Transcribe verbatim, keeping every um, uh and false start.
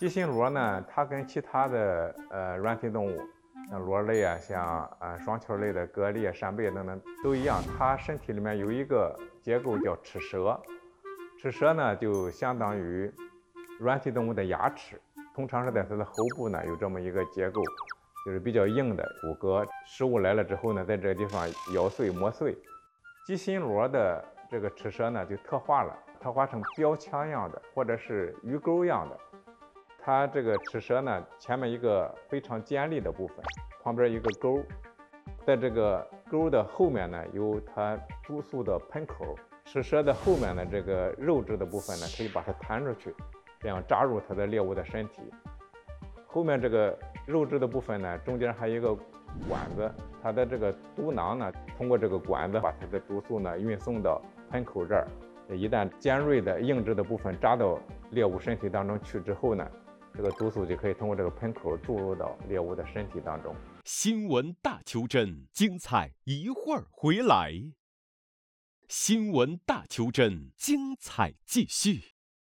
鸡心螺呢，它跟其他的呃软体动物，像螺类啊，像呃双球类的蛤蜊、扇贝等等都一样，它身体里面有一个结构叫齿舌，齿舌呢就相当于软体动物的牙齿，通常是在它的喉部呢有这么一个结构，就是比较硬的骨骼，食物来了之后呢，在这个地方咬碎磨碎。鸡心螺的这个齿舌呢就特化了，特化成标枪样的或者是鱼钩样的。它这个齿舌呢，前面一个非常尖利的部分，旁边一个钩，在这个钩的后面呢，有它毒素的喷口。齿舌的后面的这个肉质的部分呢，可以把它弹出去，这样扎入它的猎物的身体。后面这个肉质的部分呢，中间还有一个管子，它的这个毒囊呢，通过这个管子把它的毒素呢运送到喷口这儿。一旦尖锐的硬质的部分扎到猎物身体当中去之后呢，这个毒素就可以通过这个喷口注入到猎物的身体当中。 新闻大求真，精彩一会儿回来。新闻大求真，精彩继续。